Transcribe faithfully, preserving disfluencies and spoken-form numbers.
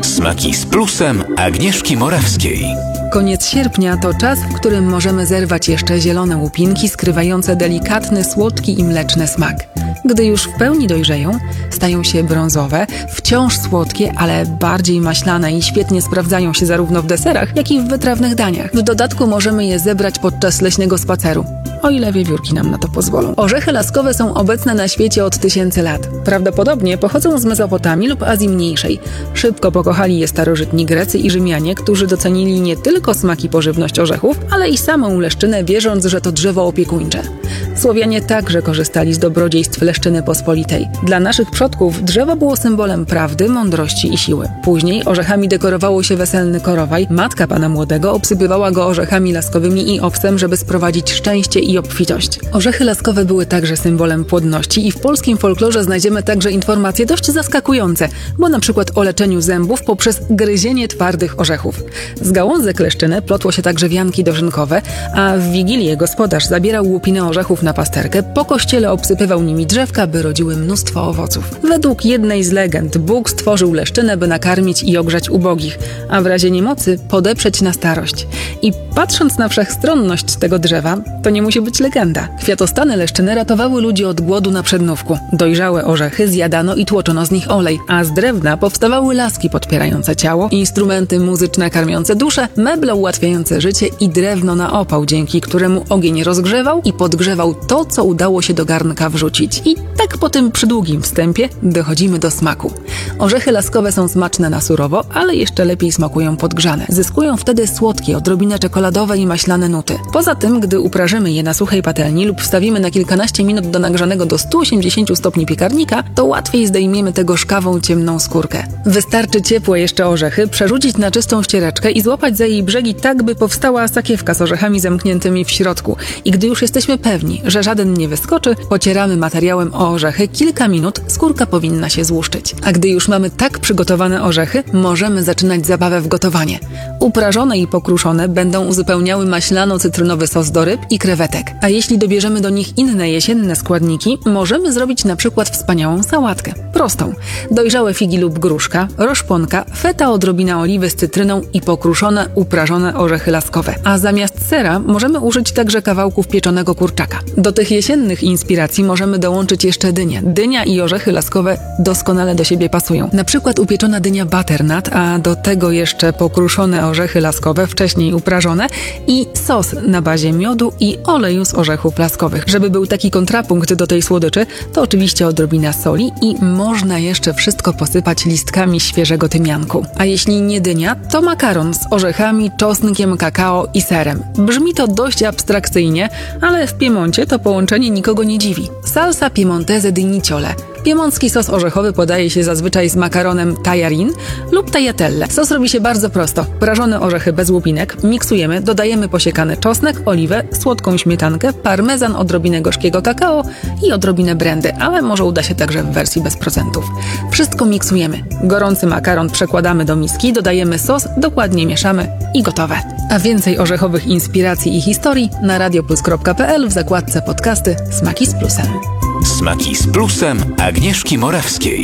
Smaki z plusem Agnieszki Morawskiej. Koniec sierpnia to czas, w którym możemy zerwać jeszcze zielone łupinki skrywające delikatny, słodki i mleczny smak. Gdy już w pełni dojrzeją, stają się brązowe, wciąż słodkie, ale bardziej maślane i świetnie sprawdzają się zarówno w deserach, jak i w wytrawnych daniach. W dodatku możemy je zebrać podczas leśnego spaceru, o ile wiewiórki nam na to pozwolą. Orzechy laskowe są obecne na świecie od tysięcy lat. Prawdopodobnie pochodzą z Mezopotamii lub Azji Mniejszej. Szybko pokochali je starożytni Grecy i Rzymianie, którzy docenili nie tylko smak i pożywność orzechów, ale i samą leszczynę, wierząc, że to drzewo opiekuńcze. Słowianie także korzystali z dobrodziejstw leszczyny pospolitej. Dla naszych przodków drzewo było symbolem prawdy, mądrości i siły. Później orzechami dekorowało się weselny korowaj. Matka pana młodego obsypywała go orzechami laskowymi i owsem, żeby sprowadzić szczęście i obfitość. Orzechy laskowe były także symbolem płodności i w polskim folklorze znajdziemy także informacje dość zaskakujące, bo na przykład o leczeniu zębów poprzez gryzienie twardych orzechów. Z gałązek leszczyny plotło się także wianki dożynkowe, a w Wigilię gospodarz zabierał łupiny orzechów na pasterkę, po kościele obsypywał nimi drzewka, by rodziły mnóstwo owoców. Według jednej z legend Bóg stworzył leszczynę, by nakarmić i ogrzać ubogich, a w razie niemocy podeprzeć na starość. I patrząc na wszechstronność tego drzewa, to nie musi być legenda. Kwiatostany leszczyny ratowały ludzi od głodu na przednówku. Dojrzałe orzechy zjadano i tłoczono z nich olej, a z drewna powstawały laski podpierające ciało, instrumenty muzyczne karmiące duszę, meble ułatwiające życie i drewno na opał, dzięki któremu ogień rozgrzewał i podgrzewał to, co udało się do garnka wrzucić. I tak po tym przydługim wstępie dochodzimy do smaku. Orzechy laskowe są smaczne na surowo, ale jeszcze lepiej smakują podgrzane. Zyskują wtedy słodkie, odrobinę czekoladowe i maślane nuty. Poza tym, gdy uprażymy je na suchej patelni lub wstawimy na kilkanaście minut do nagrzanego do stu osiemdziesięciu stopni piekarnika, to łatwiej zdejmiemy tę gorzkawą, ciemną skórkę. Wystarczy ciepłe jeszcze orzechy przerzucić na czystą ściereczkę i złapać za jej brzegi tak, by powstała sakiewka z orzechami zamkniętymi w środku. I gdy już jesteśmy pewni, że żaden nie wyskoczy, pocieramy materiałem o orzechy kilka minut, skórka powinna się złuszczyć. A gdy już mamy tak przygotowane orzechy, możemy zaczynać zabawę w gotowanie. Uprażone i pokruszone będą uzupełniały maślano-cytrynowy sos do ryb i krewetek. A jeśli dobierzemy do nich inne jesienne składniki, możemy zrobić na przykład wspaniałą sałatkę. Prostą. Dojrzałe figi lub gruszka, roszponka, feta, odrobina oliwy z cytryną i pokruszone, uprażone orzechy laskowe. A zamiast sera możemy użyć także kawałków pieczonego kurczaka. Do tych jesiennych inspiracji możemy dołączyć jeszcze dynię. Dynia i orzechy laskowe doskonale do siebie pasują. Na przykład upieczona dynia butternut, a do tego jeszcze pokruszone orzechy laskowe, wcześniej uprażone i sos na bazie miodu i oleju z orzechów laskowych. Żeby był taki kontrapunkt do tej słodyczy, to oczywiście odrobina soli i można jeszcze wszystko posypać listkami świeżego tymianku. A jeśli nie dynia, to makaron z orzechami, czosnkiem, kakao i serem. Brzmi to dość abstrakcyjnie, ale w Piemoncie to połączenie nikogo nie dziwi. Salsa piemontese di niciole. Piemoncki sos orzechowy podaje się zazwyczaj z makaronem tajarin lub tagliatelle. Sos robi się bardzo prosto. Prażone orzechy bez łupinek miksujemy, dodajemy posiekany czosnek, oliwę, słodką śmietankę, parmezan, odrobinę gorzkiego kakao i odrobinę brandy, ale może uda się także w wersji bez procentów. Wszystko miksujemy. Gorący makaron przekładamy do miski, dodajemy sos, dokładnie mieszamy i gotowe. A więcej orzechowych inspiracji i historii na radioplus kropka pe el w zakładce podcasty Smaki z plusem. Smaki z plusem Agnieszki Morawskiej.